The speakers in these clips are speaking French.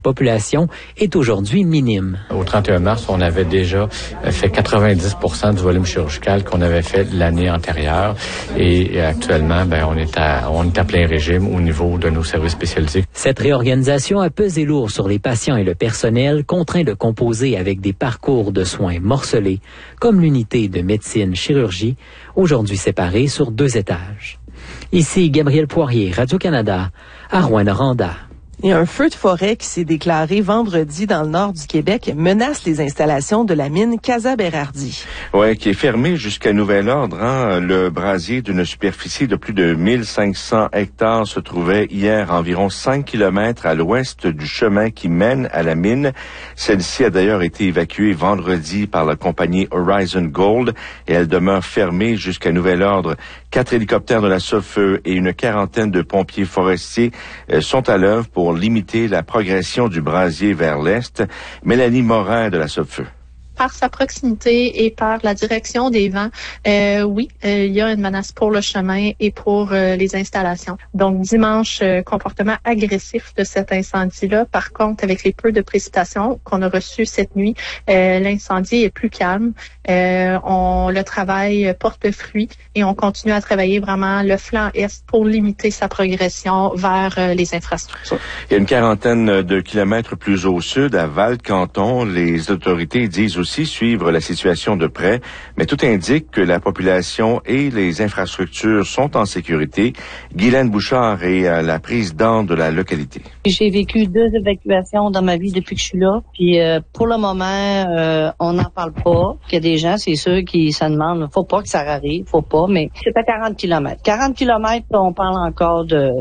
population est aujourd'hui minime. Au 31 mars, on avait déjà fait 90% du volume chirurgical qu'on avait fait l'année antérieure et actuellement, on est à plein régime au niveau de nos services spécialisés. Cette réorganisation a pesé lourd sur les patients et le personnel contraints de composer avec des parcours de soins morcelés, comme l'unité de médecine-chirurgie, aujourd'hui séparée sur 2 étages. Ici Gabriel Poirier, Radio-Canada, à Rouyn-Noranda. Et un feu de forêt qui s'est déclaré vendredi dans le nord du Québec menace les installations de la mine Casa Berardi. Oui, qui est fermée jusqu'à nouvel ordre. Le brasier d'une superficie de plus de 1500 hectares se trouvait hier à environ 5 kilomètres à l'ouest du chemin qui mène à la mine. Celle-ci a d'ailleurs été évacuée vendredi par la compagnie Horizon Gold et elle demeure fermée jusqu'à nouvel ordre. 4 hélicoptères de la Sopfeu et une quarantaine de pompiers forestiers sont à l'œuvre pour limiter la progression du brasier vers l'est. Mélanie Morin de la Sopfeu. Par sa proximité et par la direction des vents, il y a une menace pour le chemin et pour les installations. Donc, dimanche, comportement agressif de cet incendie-là. Par contre, avec les peu de précipitations qu'on a reçues cette nuit, l'incendie est plus calme. Le travail porte fruit et on continue à travailler vraiment le flanc est pour limiter sa progression vers les infrastructures. Il y a une quarantaine de kilomètres plus au sud, à Val-Canton, les autorités disent aussi suivre la situation de près, mais tout indique que la population et les infrastructures sont en sécurité. Guylaine Bouchard est la présidente de la localité. J'ai vécu 2 évacuations dans ma vie depuis que je suis là, puis pour le moment, on n'en parle pas. Il y a des gens, c'est sûr, qui se demandent, faut pas que ça arrive, faut pas, mais c'est à 40 km. 40 km, on parle encore de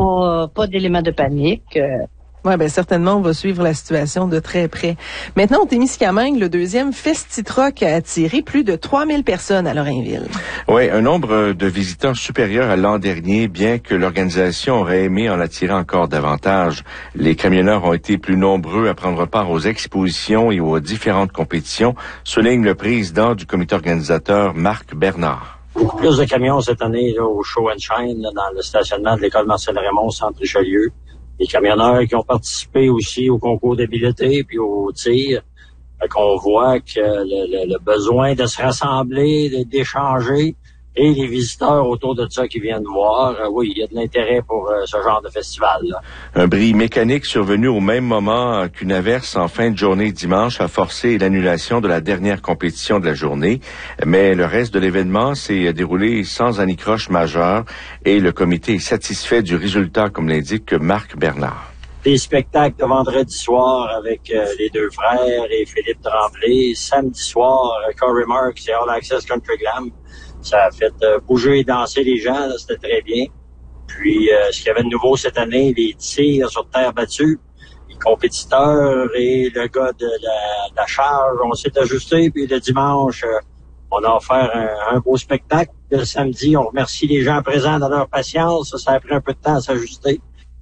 pas d'éléments de panique. Oui, certainement, on va suivre la situation de très près. Maintenant, au Témiscamingue, le 2e Festi-Troc a attiré plus de 3000 personnes à Lorrainville. Oui, un nombre de visiteurs supérieur à l'an dernier, bien que l'organisation aurait aimé en attirer encore davantage. Les camionneurs ont été plus nombreux à prendre part aux expositions et aux différentes compétitions, souligne le président du comité organisateur, Marc Bernard. Beaucoup plus de camions cette année là, au Show and Shine, là, dans le stationnement de l'école Marcel Raymond, centre Richelieu. Les camionneurs qui ont participé aussi au concours d'habileté puis au tir. Qu'on voit que le besoin de se rassembler, d'échanger et les visiteurs autour de ça qui viennent voir, oui, il y a de l'intérêt pour ce genre de festival-là. Un bris mécanique survenu au même moment qu'une averse en fin de journée dimanche a forcé l'annulation de la dernière compétition de la journée. Mais le reste de l'événement s'est déroulé sans anicroche majeure et le comité est satisfait du résultat, comme l'indique Marc Bernard. Des spectacles de vendredi soir avec les 2 frères et Philippe Tremblay. Samedi soir, Corey Marks et All Access Country Glam. Ça a fait bouger et danser les gens, là, c'était très bien. Puis, ce qu'il y avait de nouveau cette année, les tirs sur terre battue, les compétiteurs et le gars de la charge, on s'est ajusté. Puis le dimanche, on a offert un beau spectacle. Le samedi, on remercie les gens présents dans leur patience. Ça a pris un peu de temps à s'ajuster.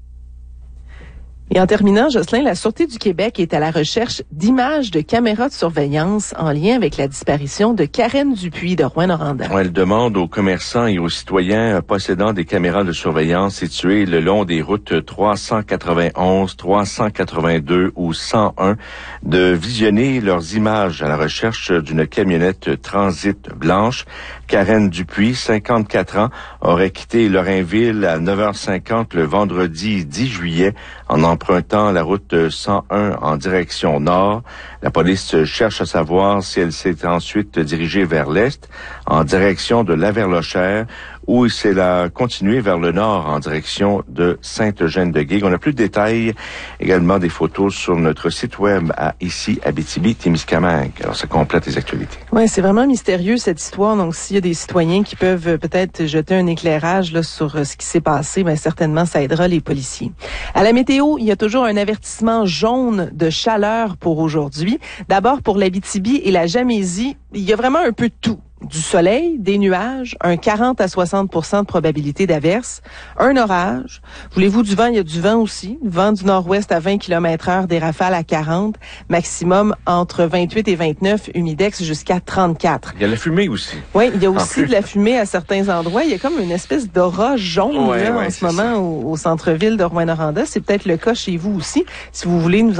Et en terminant, Jocelyn, la Sûreté du Québec est à la recherche d'images de caméras de surveillance en lien avec la disparition de Karen Dupuis de Rouyn-Noranda. Elle demande aux commerçants et aux citoyens possédant des caméras de surveillance situées le long des routes 391, 382 ou 101 de visionner leurs images à la recherche d'une camionnette transit blanche. Karen Dupuis, 54 ans, aurait quitté Lorrainville à 9h50 le vendredi 10 juillet en empruntant la route 101 en direction nord. La police cherche à savoir si elle s'est ensuite dirigée vers l'est, en direction de Laverlochère, ou si elle a continué vers le nord en direction de Sainte-Eugène-de-Guigue. On a plus de détails, également des photos sur notre site web à ici, Abitibi-Témiscamingue. Alors, ça complète les actualités. Oui, c'est vraiment mystérieux cette histoire. Donc, s'il y a des citoyens qui peuvent peut-être jeter un éclairage là, sur ce qui s'est passé, certainement, ça aidera les policiers. À la météo, il y a toujours un avertissement jaune de chaleur pour aujourd'hui. D'abord, pour l'Abitibi et la Gamésie, il y a vraiment un peu de tout. du soleil, des nuages, un 40 à 60 de probabilité d'averse, un orage. Voulez-vous du vent? Il y a du vent aussi. Vent du nord-ouest à 20 km/h, des rafales à 40, maximum entre 28 et 29, humidex jusqu'à 34. Il y a la fumée aussi. Oui, il y a aussi de la fumée à certains endroits. Il y a comme une espèce d'aura jaune en ce moment au centre-ville de Rouyn-Noranda. C'est peut-être le cas chez vous aussi. Si vous voulez nous